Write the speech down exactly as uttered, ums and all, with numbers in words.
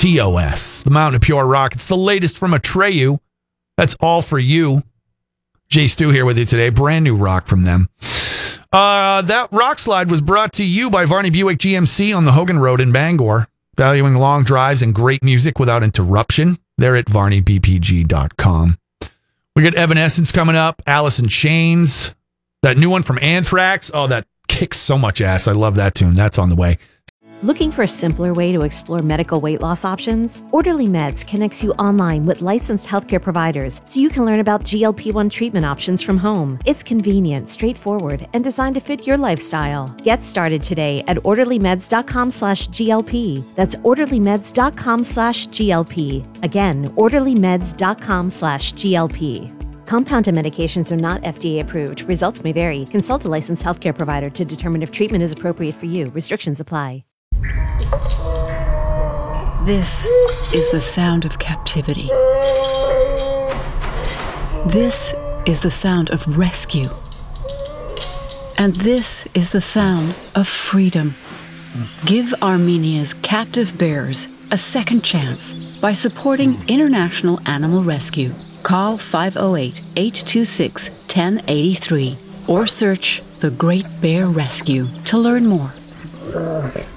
T O S, the Mountain of Pure Rock. It's the latest from Atreyu. That's all for you. Jay Stu here with you today. Brand new rock from them. Uh, that rock slide was brought to you by Varney Buick G M C on the Hogan Road in Bangor. Valuing long drives and great music without interruption. They're at varney b p g dot com. We got Evanescence coming up. Alice in Chains. That new one from Anthrax. Oh, that kicks so much ass. I love that tune. That's on the way. Looking for a simpler way to explore medical weight loss options? Orderly Meds connects you online with licensed healthcare providers so you can learn about G L P one treatment options from home. It's convenient, straightforward, and designed to fit your lifestyle. Get started today at orderlymeds.com slash GLP. That's orderlymeds.com slash GLP. Again, orderlymeds.com slash GLP. Compounded medications are not F D A approved. Results may vary. Consult a licensed healthcare provider to determine if treatment is appropriate for you. Restrictions apply. This is the sound of captivity. This is the sound of rescue. And this is the sound of freedom. Give Armenia's captive bears a second chance by supporting International Animal Rescue. Call five oh eight, eight two six, one oh eight three or search The Great Bear Rescue to learn more.